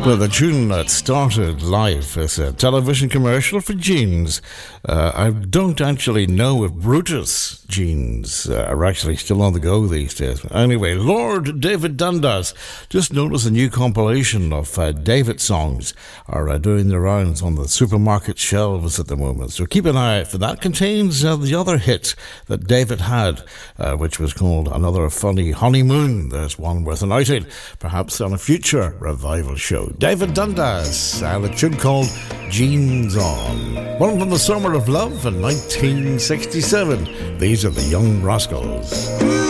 Well, the tune that started life is a television commercial for jeans. I don't actually know if Brutus jeans are actually still on the go these days. Anyway, Lord David Dundas. Just noticed a new compilation of David songs are doing the rounds on the supermarket shelves at the moment. So keep an eye out for that. Contains the other hit that David had, which was called Another Funny Honeymoon. There's one worth an outing, perhaps on a future revival show. David Dundas and a tune called Jeans On. One from the Summer of Love in 1967. These are the Young Rascals.